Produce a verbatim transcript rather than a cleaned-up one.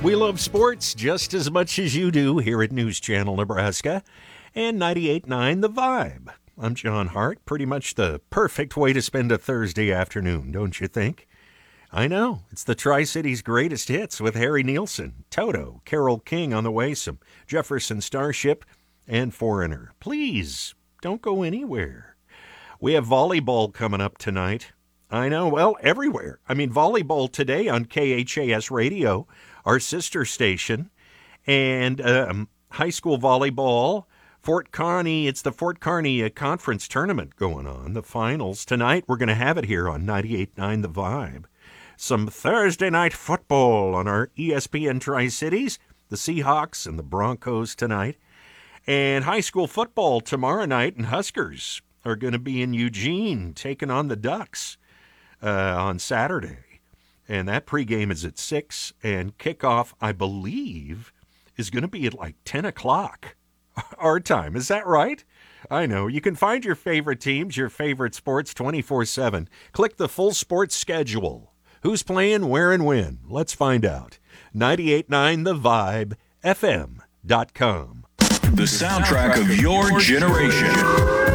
We love sports just as much as you do here at News Channel Nebraska and ninety-eight point nine The Vibe. I'm John Hart. Pretty much the perfect way to spend a Thursday afternoon, don't you think? I know. It's the Tri-Cities greatest hits with Harry Nielsen, Toto, Carole King on the way, some Jefferson Starship, and Foreigner. Please, don't go anywhere. We have volleyball coming up tonight. I know, well, everywhere. I mean, volleyball today on K H A S Radio, our sister station, and um, high school volleyball, Fort Kearney. It's the Fort Kearney uh, Conference Tournament going on, the finals. Tonight, we're going to have it here on ninety-eight point nine The Vibe. Some Thursday night football on our E S P N Tri-Cities, the Seahawks and the Broncos tonight. And high school football tomorrow night, and Huskers are going to be in Eugene taking on the Ducks uh, on Saturday. And that pregame is at six, and kickoff, I believe, is going to be at like ten o'clock our time. Is that right? I know. You can find your favorite teams, your favorite sports twenty-four seven. Click the full sports schedule. Who's playing, where, and when? Let's find out. ninety-eight point nine The Vibe, F M dot com. The soundtrack of your generation.